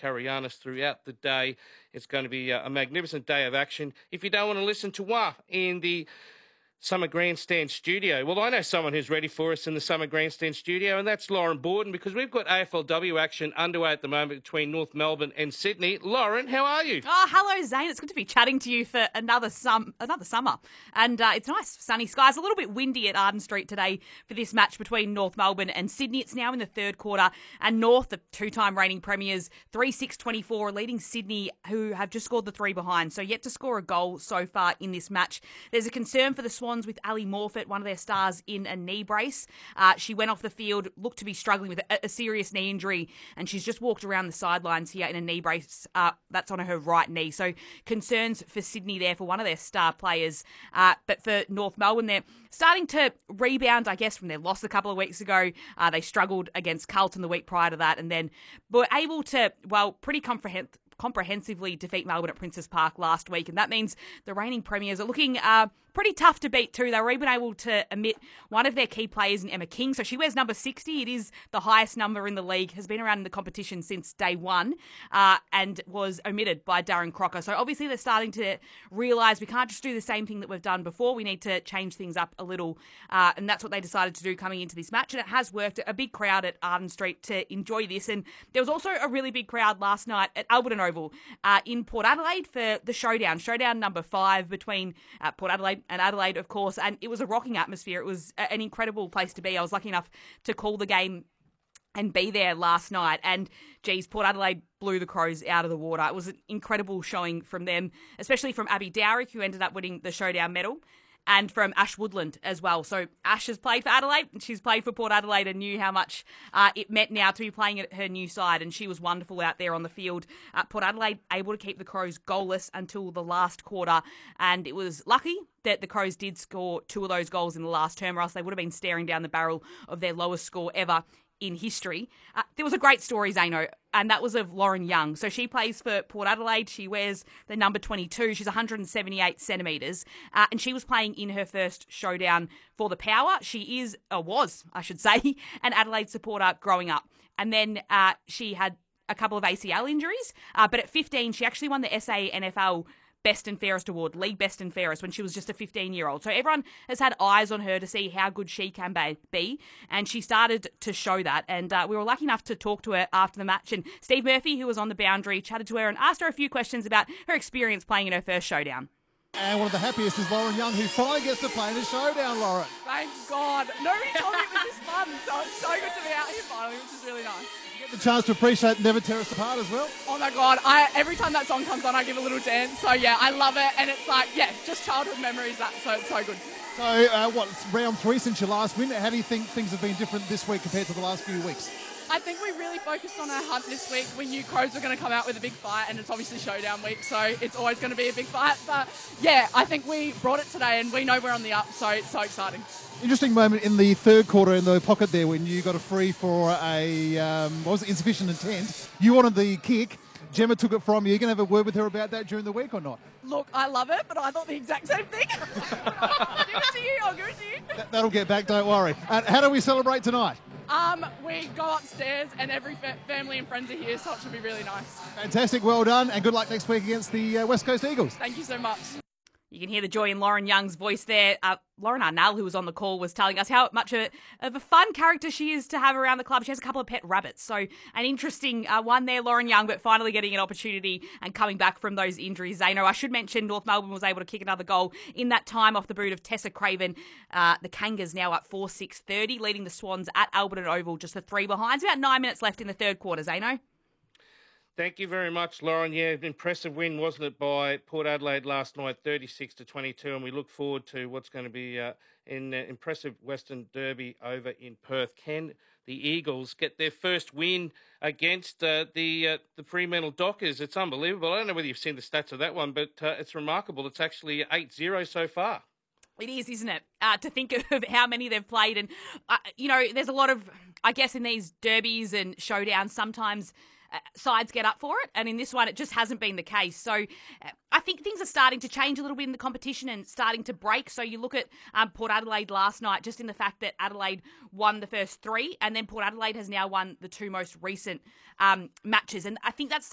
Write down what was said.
carry on us throughout the day. It's going to be a magnificent day of action. If you don't want to listen to in the Summer Grandstand studio. Well, I know someone who's ready for us in the Summer Grandstand studio, and that's Lauren Borden, because we've got AFLW action underway at the moment between North Melbourne and Sydney. Lauren, how are you? Oh, hello, Zane. It's good to be chatting to you for another summer. And it's nice, sunny skies. A little bit windy at Arden Street today for this match between North Melbourne and Sydney. It's now in the third quarter, and North, the two-time reigning premiers, 3-6-24, leading Sydney, who have just scored the three behind, so yet to score a goal so far in this match. There's a concern for the Swans with Ali Morfitt, one of their stars, in a knee brace. She went off the field, looked to be struggling with a serious knee injury, and she's just walked around the sidelines here in a knee brace. That's on her right knee. So concerns for Sydney there for one of their star players. But for North Melbourne, they're starting to rebound, I guess, from their loss a couple of weeks ago. They struggled against Carlton the week prior to that, and then were able to, pretty comprehensively defeat Melbourne at Princes Park last week, and that means the reigning premiers are looking pretty tough to beat too. They were even able to omit one of their key players in Emma King, so she wears number 60. It is the highest number in the league, has been around in the competition since day one, and was omitted by Darren Crocker. So obviously they're starting to realise we can't just do the same thing that we've done before. We need to change things up a little, and that's what they decided to do coming into this match, and it has worked. A big crowd at Arden Street to enjoy this, and there was also a really big crowd last night at Alberton Oval in Port Adelaide for the showdown number 5 between Port Adelaide and Adelaide, of course, and it was a rocking atmosphere. It was an incredible place to be. I was lucky enough to call the game and be there last night, and geez, Port Adelaide blew the Crows out of the water. It was an incredible showing from them, especially from Abby Dowrick, who ended up winning the showdown medal, and from Ash Woodland as well. So Ash has played for Adelaide, and she's played for Port Adelaide, and knew how much it meant now to be playing at her new side, and she was wonderful out there on the field. Port Adelaide able to keep the Crows goalless until the last quarter, and it was lucky that the Crows did score 2 of those goals in the last term, or else they would have been staring down the barrel of their lowest score ever in history. There was a great story, Zano, and that was of Lauren Young. So she plays for Port Adelaide. She wears the number 22. She's 178 centimetres, and she was playing in her first showdown for the Power. She was, I should say, an Adelaide supporter growing up. And then she had a couple of ACL injuries, but at 15, she actually won the SANFL Best and Fairest Award, League Best and Fairest, when she was just a 15-year-old. So everyone has had eyes on her to see how good she can be, and she started to show that. And we were lucky enough to talk to her after the match, and Steve Murphy, who was on the boundary, chatted to her and asked her a few questions about her experience playing in her first showdown. And one of the happiest is Lauren Young, who finally gets to play in the showdown, Lauren. Thank God. Nobody told me it was this fun, so it's so good to be out here finally, which is really nice. You get the chance to appreciate Never Tear Us Apart as well. Oh my God, every time that song comes on, I give a little dance. So yeah, I love it, and it's like, just childhood memories. So it's so good. So it's round 3 since your last win. How do you think things have been different this week compared to the last few weeks? I think we really focused on our hunt this week. We knew Crows were going to come out with a big fight, and it's obviously showdown week, so it's always going to be a big fight. But yeah, I think we brought it today, and we know we're on the up, so it's so exciting. Interesting moment in the third quarter in the pocket there when you got a free for insufficient intent. You wanted the kick. Gemma took it from you. Are you going to have a word with her about that during the week or not? Look, I love it, but I thought the exact same thing. I'll give it to you. That'll get back, don't worry. How do we celebrate tonight? We go upstairs, and every family and friends are here, so it should be really nice. Fantastic, well done, and good luck next week against the West Coast Eagles. Thank you so much. You can hear the joy in Lauren Young's voice there. Lauren Arnall, who was on the call, was telling us how much of a fun character she is to have around the club. She has a couple of pet rabbits. So an interesting one there, Lauren Young, but finally getting an opportunity and coming back from those injuries. Zano, I should mention North Melbourne was able to kick another goal in that time off the boot of Tessa Craven. The Kangas now up 4-6-30, leading the Swans at Alberton Oval, just the 3 behind. It's about 9 minutes left in the third quarter, Zano. Thank you very much, Lauren. Yeah, an impressive win, wasn't it, by Port Adelaide last night, 36-22, and we look forward to what's going to be an impressive Western Derby over in Perth. Can the Eagles get their first win against the Fremantle Dockers? It's unbelievable. I don't know whether you've seen the stats of that one, but it's remarkable. It's actually 8-0 so far. It is, isn't it? To think of how many they've played. And, there's a lot of, I guess, in these derbies and showdowns, sometimes sides get up for it, and in this one it just hasn't been the case. So I think things are starting to change a little bit in the competition and starting to break. So you look at Port Adelaide last night, just in the fact that Adelaide won the first 3, and then Port Adelaide has now won the 2 most recent matches, and I think that's